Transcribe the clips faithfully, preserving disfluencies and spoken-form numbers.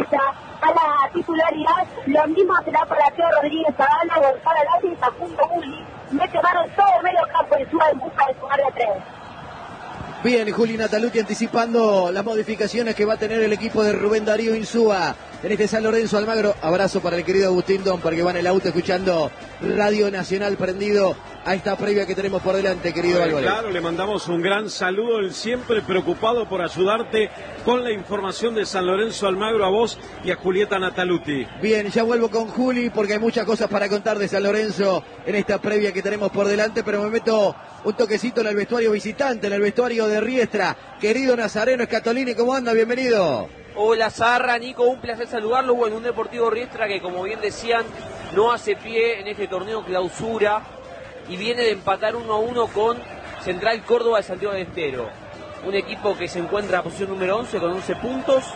vuelta a la titularidad. Lo mismo será para Teo Rodríguez, Zavala, Gonzalo Lati y Facundo Uli. Mete mano en todo el medio campo y sube en busca de su área tres. Bien, Juli Nataluti anticipando las modificaciones que va a tener el equipo de Rubén Darío Insúa en este San Lorenzo Almagro. Abrazo para el querido Agustín Don, para que va en el auto escuchando Radio Nacional prendido a esta previa que tenemos por delante, querido ver, Álvarez. Claro, le mandamos un gran saludo, él siempre preocupado por ayudarte con la información de San Lorenzo Almagro, a vos y a Julieta Nataluti. Bien, ya vuelvo con Juli porque hay muchas cosas para contar de San Lorenzo en esta previa que tenemos por delante, pero me meto un toquecito en el vestuario visitante, en el vestuario de Riestra. Querido Nazareno Escatolini, ¿cómo anda? Bienvenido. Hola Zarra, Nico, un placer saludarlo. Bueno, un Deportivo Riestra que, como bien decían, no hace pie en este torneo clausura y viene de empatar uno a uno con Central Córdoba de Santiago del Estero. Un equipo que se encuentra en la posición número once con once puntos,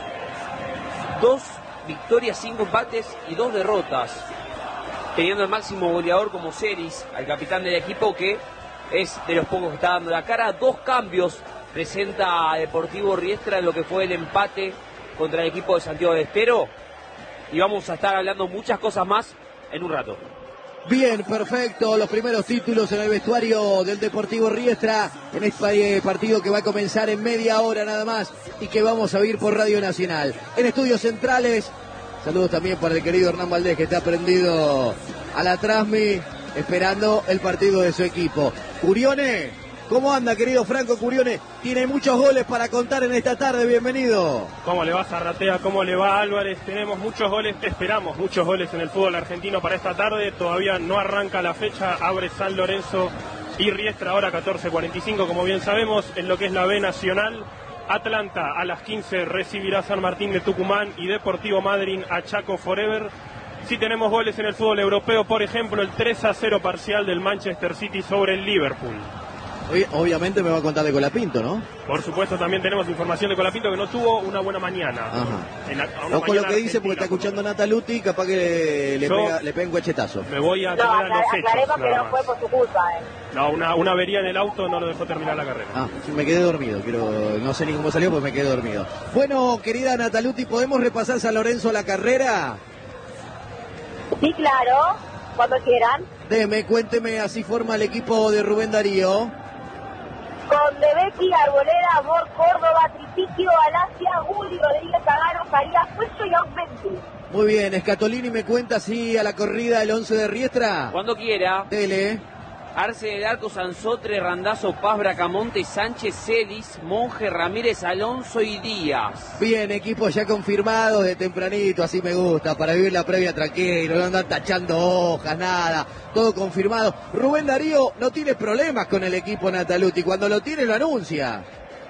dos victorias, cinco empates y dos derrotas, teniendo el máximo goleador como Ceris, al capitán del equipo, que es de los pocos que está dando la cara. Dos cambios presenta Deportivo Riestra en lo que fue el empate contra el equipo de Santiago del Estero, y vamos a estar hablando muchas cosas más en un rato. Bien, perfecto, los primeros títulos en el vestuario del Deportivo Riestra en este partido que va a comenzar en media hora nada más y que vamos a oír por Radio Nacional. En estudios centrales, saludos también para el querido Hernán Valdés, que está prendido a la Transmi esperando el partido de su equipo. Curione, ¿cómo anda, querido Franco Curione? Tiene muchos goles para contar en esta tarde, bienvenido. ¿Cómo le va, Zarratea? ¿Cómo le va, Álvarez? Tenemos muchos goles, esperamos muchos goles en el fútbol argentino para esta tarde. Todavía no arranca la fecha, abre San Lorenzo y Riestra ahora catorce cuarenta y cinco, como bien sabemos, en lo que es la B Nacional. Atlanta a las quince recibirá San Martín de Tucumán y Deportivo Madryn a Chaco Forever. Sí tenemos goles en el fútbol europeo, por ejemplo, el tres a cero parcial del Manchester City sobre el Liverpool. Obviamente me va a contar de Colapinto, ¿no? Por supuesto, también tenemos información de Colapinto, que no tuvo una buena mañana. Ajá. En la, no con lo que dice, porque está escuchando Nataluti, capaz que le, le, pega, le pega un guachetazo. Me voy a no, tener a los aclaremos hechos, que no fue por su culpa, eh. No, una, una avería en el auto no lo dejó terminar la carrera. Ah, sí, me quedé dormido, quiero, no sé ni cómo salió, pues me quedé dormido. Bueno, querida Nataluti, ¿podemos repasar San Lorenzo la carrera? Sí, claro, cuando quieran. Deme, cuénteme, así forma el equipo de Rubén Darío. Con Debequi, Arboleda, Amor, Córdoba, Tripiquio, Alasia, Uli, Rodríguez, Zagaro, Farías, Puesto y Aumenti. Muy bien, Escatolini me cuenta así a la corrida el once de Riestra. Cuando quiera. Dele. Arce del Arco, Sansotre, Randazzo, Paz, Bracamonte, Sánchez, Celis, Monje, Ramírez, Alonso y Díaz. Bien, equipo ya confirmado de tempranito, así me gusta, para vivir la previa tranquilo, no andar tachando hojas, nada, todo confirmado. Rubén Darío no tiene problemas con el equipo Nataluti, cuando lo tiene lo anuncia.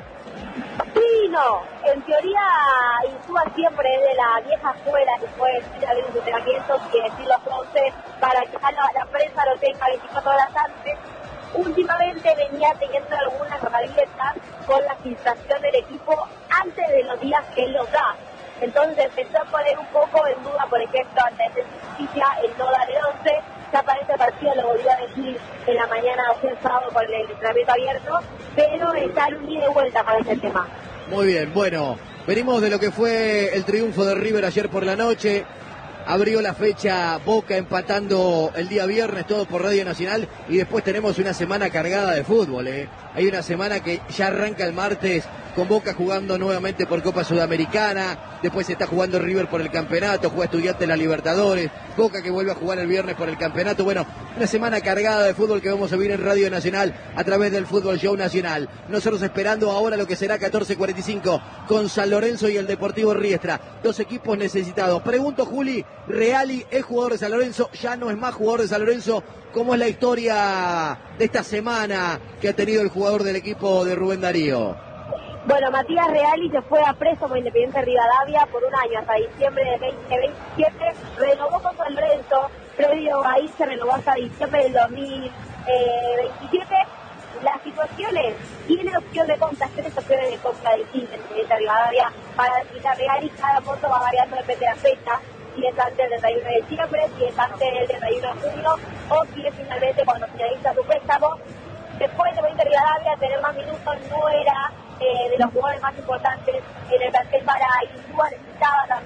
Sí, no, en teoría Insúa siempre es de la vieja escuela que puede decir a ver sus entrenamientos y decir los once para que la, la prensa lo tenga veinticuatro horas antes. Últimamente venía teniendo algunas grietas con la filtración del equipo antes de los días que él los da. Entonces empezó a poner un poco en duda, por ejemplo, antes de justicia el no dar el once. Ya para este partido lo volvió a decir en la mañana o el sábado con el entrenamiento abierto, pero está en un ida y vuelta con ese tema. Muy bien, bueno, venimos de lo que fue el triunfo de River ayer por la noche. Abrió la fecha Boca empatando el día viernes, todo por Radio Nacional, y después tenemos una semana cargada de fútbol, ¿eh? Hay una semana que ya arranca el martes con Boca jugando nuevamente por Copa Sudamericana, después se está jugando River por el campeonato, juega Estudiantes la Libertadores, Boca que vuelve a jugar el viernes por el campeonato. Bueno, una semana cargada de fútbol que vamos a ver en Radio Nacional a través del Fútbol Show Nacional. Nosotros esperando ahora lo que será catorce cuarenta y cinco con San Lorenzo y el Deportivo Riestra, dos equipos necesitados. Pregunto, Juli, Reali es jugador de San Lorenzo, ya no es más jugador de San Lorenzo. ¿Cómo es la historia de esta semana que ha tenido el jugador del equipo de Rubén Darío? Bueno, Matías Reali se fue a préstamo Independiente Rivadavia por un año, hasta diciembre de veinte veintisiete, renovó con San Lorenzo, previo ahí se renovó hasta diciembre del dos mil veintisiete. Las situaciones, tiene opción de compra, tres opciones de compra de Independiente Rivadavia para alquilar Reali, cada monto va variando depende de la fecha, si es antes del treinta y uno de diciembre, si es antes del treinta y uno de junio, o si es finalmente cuando finaliza su préstamo. Después de Independiente Rivadavia, tener más minutos no era eh, de los jugadores más importantes en el plantel para Insúa, necesitaba también